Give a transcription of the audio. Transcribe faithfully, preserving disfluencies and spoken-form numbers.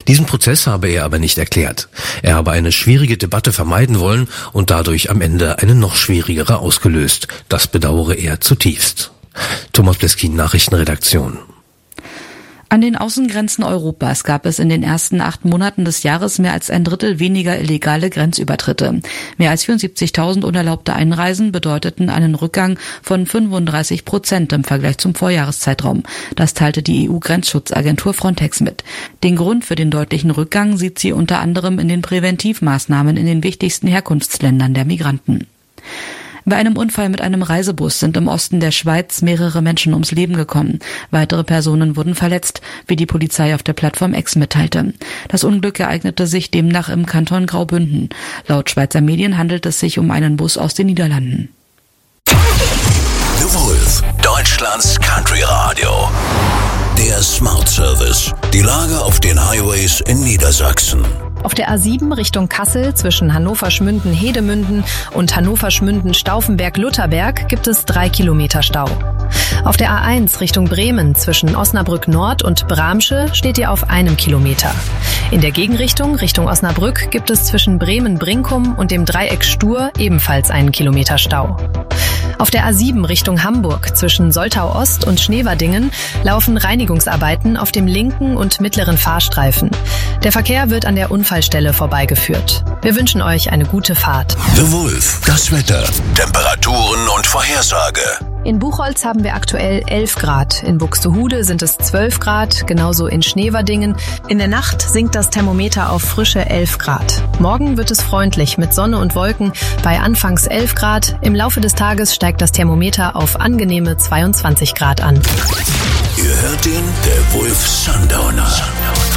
Diesen Prozess habe er aber nicht erklärt. Er habe eine schwierige Debatte vermeiden wollen und dadurch am Ende eine noch schwierigere ausgelöst. Das bedauere er zutiefst. Thomas Pleskin, Nachrichtenredaktion. An den Außengrenzen Europas gab es in den ersten acht Monaten des Jahres mehr als ein Drittel weniger illegale Grenzübertritte. Mehr als vierundsiebzigtausend unerlaubte Einreisen bedeuteten einen Rückgang von fünfunddreißig Prozent im Vergleich zum Vorjahreszeitraum. Das teilte die E U-Grenzschutzagentur Frontex mit. Den Grund für den deutlichen Rückgang sieht sie unter anderem in den Präventivmaßnahmen in den wichtigsten Herkunftsländern der Migranten. Bei einem Unfall mit einem Reisebus sind im Osten der Schweiz mehrere Menschen ums Leben gekommen. Weitere Personen wurden verletzt, wie die Polizei auf der Plattform X mitteilte. Das Unglück ereignete sich demnach im Kanton Graubünden. Laut Schweizer Medien handelt es sich um einen Bus aus den Niederlanden. The Wolf, Deutschlands Country Radio. Der Smart Service. Die Lage auf den Highways in Niedersachsen. Auf der A sieben Richtung Kassel zwischen Hannover-Schmünden-Hedemünden und Hannover-Schmünden-Stauffenberg-Lutherberg gibt es drei Kilometer Stau. Auf der A eins Richtung Bremen zwischen Osnabrück Nord und Bramsche steht ihr auf einem Kilometer. In der Gegenrichtung Richtung Osnabrück gibt es zwischen Bremen-Brinkum und dem Dreieck Stur ebenfalls einen Kilometer Stau. Auf der A sieben Richtung Hamburg zwischen Soltau Ost und Schneverdingen laufen Reinigungsarbeiten auf dem linken und mittleren Fahrstreifen. Der Verkehr wird an der Unfallstelle vorbeigeführt. Wir wünschen euch eine gute Fahrt. The Wolf, das Wetter, Temperaturen und Vorhersage. In Buchholz haben wir aktuell elf Grad. In Buxtehude sind es zwölf Grad, genauso in Schneverdingen. In der Nacht sinkt das Thermometer auf frische elf Grad. Morgen wird es freundlich mit Sonne und Wolken bei anfangs elf Grad. Im Laufe des Tages steigt das Thermometer auf angenehme zweiundzwanzig Grad an. Ihr hört den, der Wolf Sundowner.